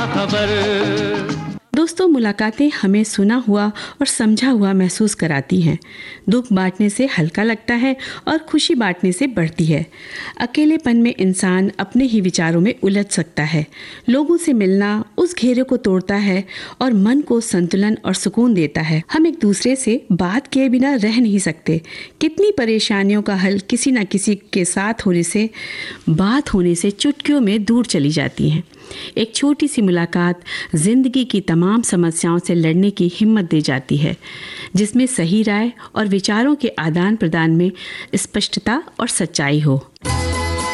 दोस्तों, मुलाकातें हमें सुना हुआ और समझा हुआ महसूस कराती हैं। दुख बांटने से हल्का लगता है और खुशी बांटने से बढ़ती है। अकेलेपन में इंसान अपने ही विचारों में उलझ सकता है। लोगों से मिलना उस घेरे को तोड़ता है और मन को संतुलन और सुकून देता है। हम एक दूसरे से बात किए बिना रह नहीं सकते। कितनी परेशानियों का हल किसी न किसी के साथ बात होने से चुटकियों में दूर चली जाती हैं। एक छोटी सी मुलाकात जिंदगी की तमाम समस्याओं से लड़ने की हिम्मत दे जाती है, जिसमें सही राय और विचारों के आदान प्रदान में स्पष्टता और सच्चाई हो।